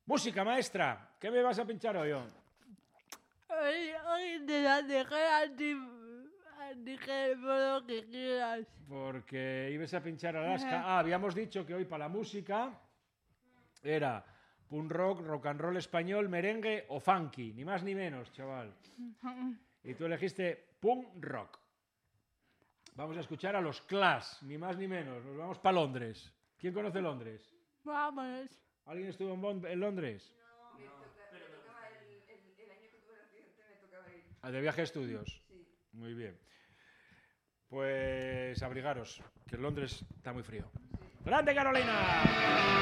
Música, maestra. ¿Qué me vas a pinchar hoy? Hoy te la dejé a ti. Dije por lo que quieras. Porque ibas a pinchar Alaska. Ah, habíamos dicho que hoy para la música era punk rock, rock and roll español, merengue o funky. Ni más ni menos, chaval. Y tú elegiste punk rock. Vamos a escuchar a los Clash, ni más ni menos. Nos vamos para Londres. ¿Quién conoce Londres? Vámonos. ¿Alguien estuvo en Londres? No, me tocaba el año que tuve el accidente, me tocaba ir. ¿De viaje a estudios? Sí. Muy bien. Pues abrigaros, que en Londres está muy frío. ¡Grande, Carolina!